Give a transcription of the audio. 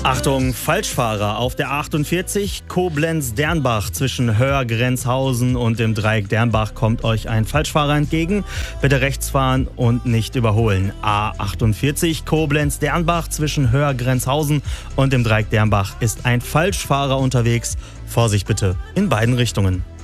Achtung, Falschfahrer auf der 48 Koblenz-Dernbach zwischen Höhr-Grenzhausen und dem Dreieck Dernbach kommt euch ein Falschfahrer entgegen. Bitte rechts fahren und nicht überholen. A48 Koblenz-Dernbach zwischen Höhr-Grenzhausen und dem Dreieck Dernbach ist ein Falschfahrer unterwegs. Vorsicht bitte in beiden Richtungen.